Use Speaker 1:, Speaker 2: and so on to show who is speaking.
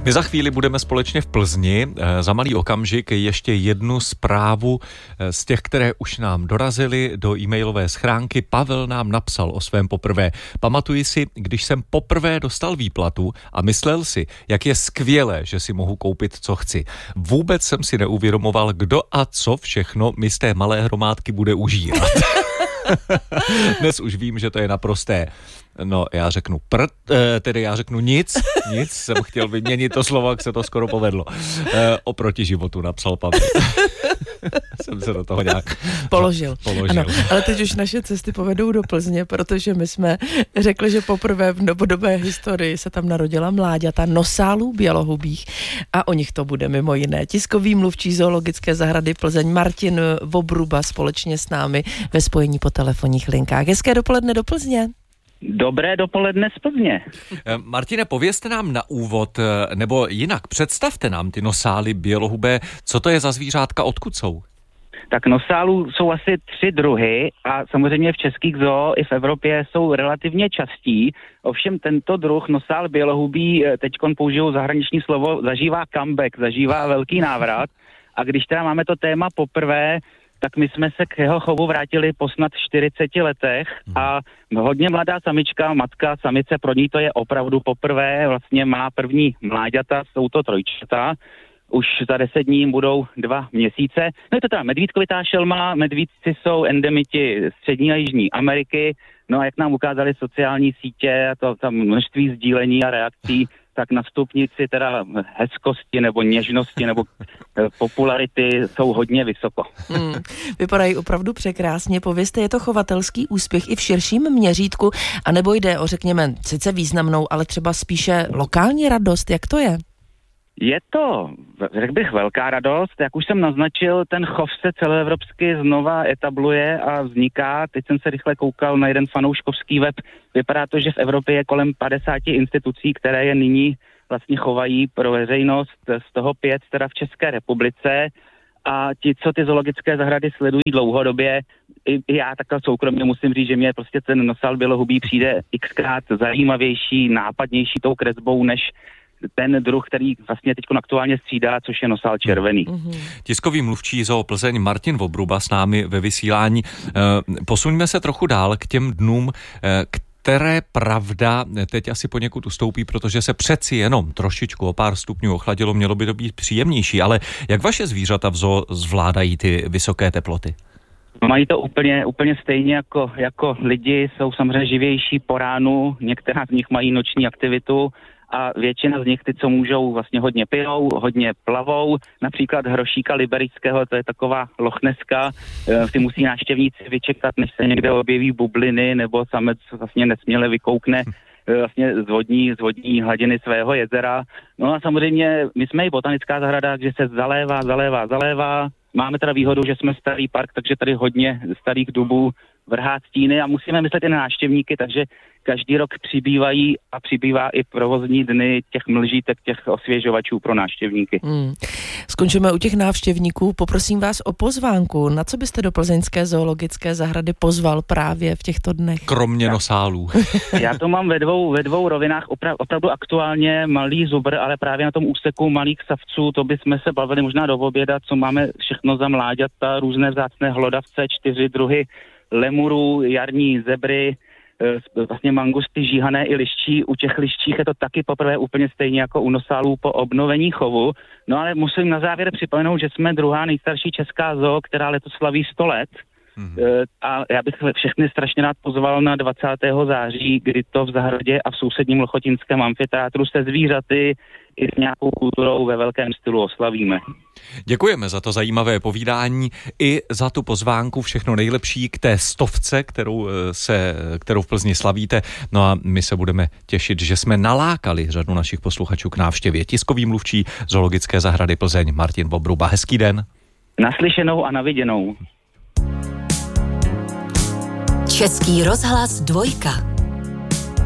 Speaker 1: My za chvíli budeme společně v Plzni. Za malý okamžik ještě jednu zprávu z těch, které už nám dorazily do e-mailové schránky. Pavel nám napsal o svém poprvé. Pamatuji si, když jsem poprvé dostal výplatu a myslel si, jak je skvělé, že si mohu koupit, co chci. Vůbec jsem si neuvědomoval, kdo a co všechno mi z té malé hromádky bude užírat. Dnes už vím, že to je naprosté. No, já řeknu já řeknu nic, jsem chtěl vyměnit to slovo, jak se to skoro povedlo. Oproti životu napsal Pavel. Jsem se do toho nějak položil.
Speaker 2: Ano, ale teď už naše cesty povedou do Plzně, protože my jsme řekli, že poprvé v novodobé historii se tam narodila mláďata nosálů bělohubých a o nich to bude mimo jiné. Tiskový mluvčí zoologické zahrady Plzeň Martin Vobruba společně s námi ve spojení po telefonních linkách. Hezké dopoledne do Plzně.
Speaker 3: Dobré dopoledne z Plzně.
Speaker 1: Martine, povězte nám na úvod, nebo jinak představte nám ty nosály bělohubé, co to je za zvířátka, odkud jsou?
Speaker 3: Tak nosálů jsou asi 3 druhy a samozřejmě v českých zoo i v Evropě jsou relativně častí. Ovšem tento druh nosál bělohubý, teďkon použiju zahraniční slovo, zažívá comeback, zažívá velký návrat. A když teda máme to téma poprvé, tak my jsme se k jeho chovu vrátili po snad 40 letech a hodně mladá samička, matka, samice, pro ní to je opravdu poprvé, vlastně má první mláďata, jsou to trojčata, už za 10 dní budou 2 měsíce. No je to teda medvídkovitá šelma, medvídci jsou endemiti Střední a Jižní Ameriky, no a jak nám ukázaly sociální sítě, to tam množství sdílení a reakcí, tak na stupnici teda hezkosti nebo něžnosti nebo popularity jsou hodně vysoko.
Speaker 2: Vypadají opravdu překrásně. Povězte, je to chovatelský úspěch i v širším měřítku, anebo jde o, řekněme, sice významnou, ale třeba spíše lokální radost? Jak to je?
Speaker 3: Je to, řekl bych, velká radost. Jak už jsem naznačil, ten chov se celoevropsky znova etabluje a vzniká. Teď jsem se rychle koukal na jeden fanouškovský web. Vypadá to, že v Evropě je kolem 50 institucí, které je nyní vlastně chovají pro veřejnost, z toho 5 teda v České republice. A ti, co ty zoologické zahrady sledují dlouhodobě, i já takhle soukromně musím říct, že mě prostě ten nosál bělohubý přijde xkrát zajímavější, nápadnější tou kresbou, než ten druh, který vlastně teď aktuálně střídá, což je nosál červený.
Speaker 1: Tiskový mluvčí zoo Plzeň Martin Vobruba s námi ve vysílání. Posuňme se trochu dál k těm dnům, které pravda teď asi poněkud ustoupí, protože se přeci jenom trošičku o pár stupňů ochladilo, mělo by to být příjemnější, ale jak vaše zvířata v zoo zvládají ty vysoké teploty?
Speaker 3: Mají to úplně stejně jako lidi, jsou samozřejmě živější po ránu, některá z nich mají noční aktivitu, a většina z nich, ty, co můžou, vlastně hodně pijou, hodně plavou, například hrošíka liberického, to je taková lochneska, ty musí návštěvníci vyčekat, než se někde objeví bubliny, nebo samec vlastně nesměle vykoukne vlastně z vodní hladiny svého jezera. No a samozřejmě my jsme i botanická zahrada, že se zalévá. Máme teda výhodu, že jsme starý park, takže tady hodně starých dubů vrhá stíny a musíme myslet i na návštěvníky, takže každý rok přibývá i provozní dny těch mlžítek, těch osvěžovačů pro návštěvníky.
Speaker 2: Skončíme u těch návštěvníků. Poprosím vás o pozvánku. Na co byste do plzeňské zoologické zahrady pozval právě v těchto dnech?
Speaker 1: Kromě nosálů.
Speaker 3: Já to mám ve dvou rovinách. Opravdu aktuálně malý zubr, ale právě na tom úseku malých savců, to bychom se bavili možná do oběda, co máme všechno za mláďata, různé vzácné hlodavce, 4 druhy lemurů, jarní zebry, vlastně mangusty, žíhané i liščí. U těch liščích je to taky poprvé úplně stejně jako u nosálů po obnovení chovu. No ale musím na závěr připomenout, že jsme druhá nejstarší česká zoo, která letos slaví 100 let. A já bych všechny strašně rád pozval na 20. září, kdy to v zahradě a v sousedním Lochotinském amfiteátru se zvířaty i s nějakou kulturou ve velkém stylu oslavíme.
Speaker 1: Děkujeme za to zajímavé povídání i za tu pozvánku. Všechno nejlepší k té 100, kterou v Plzni slavíte. No a my se budeme těšit, že jsme nalákali řadu našich posluchačů k návštěvě. Tiskový mluvčí zoologické zahrady Plzeň Martin Vobruba. Hezký den.
Speaker 3: Naslyšenou a naviděnou.
Speaker 4: Český rozhlas 2.